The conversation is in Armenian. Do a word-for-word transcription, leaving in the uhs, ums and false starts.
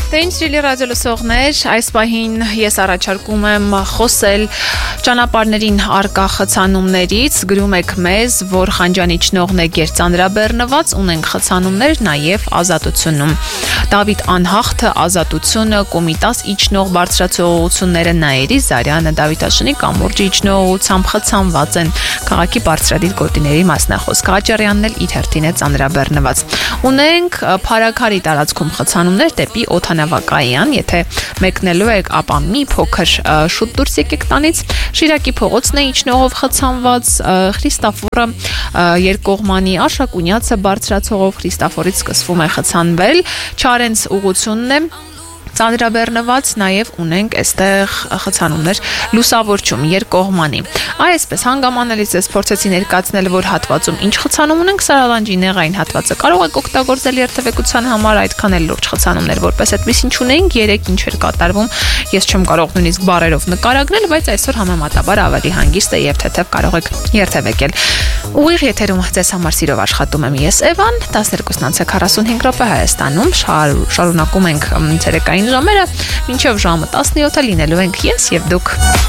Դե ինչ սիրելի ռադիոլսողներ, այս պահին ես առաջարկում եմ խոսել ճանապարհներին առկա խցանումներից, գրում եք մեզ, որ Խանջանի ճնողն է գերծանրաբեռնված, ունենք խցանումներ նաև Ազատությունում։ Դավիթ Անհախտը Ազատությունը, Կոմիտաս իջնող բարձրացողությունները Նաիրի Զարյանը Դավիթաշնի կամուրջի իջնողությամբ խցանված են քաղաքի բարձրադիր գոտիների մասնախոս Քաչարյանն էլ իր հերթին է ծանրաբեռնված։ Ունենք Փարաքարի տարածքում խցանումներ դեպի օդանավակայան, եթե մեկնելու եք, ապա մի փոքր շուտ դուրս եկեք տանից։ Շիրակի փողոցն է իջնողով խցանված, Խրիստաֆորը երկկողմանի Արշակունյացը բարձրացողով Խրիստաֆորից սկսվում է խցանվել, Չարենց ուղությունն է ծանրաբեռնված, նաև ունենք այստեղ խցանումներ Լուսավորչում երկկողմանի։ Այսպես հանգամանալից ես փորձեցի ներկայացնել, որ հատվածում ինչ խցանում ունենք, Սարալանջի նեղային հատվածը կարող եք օգտագործել երթևեկության համար, այդքան էլ լուրջ խցանումներ որպես այդպես ինչ ունենք, երեք ինչ էր կատարվում, ես չեմ կարող նույնիսկ բառերով նկարագրել, բայց այսօր համեմատաբար ավելի հանգիստ է եւ թեթև կարող եք երթևեկել։ Ուղիղ եթերում ձեզ համար սիրով աշխատում եմ ես Էվան, տասներկուսն անց քառասունհինգ րոպե Հայաստանում, շարունակում ենք ցերեկային ժամերը, մինչև ժամը տասնյոթը լինելու ենք ես եւ դուք։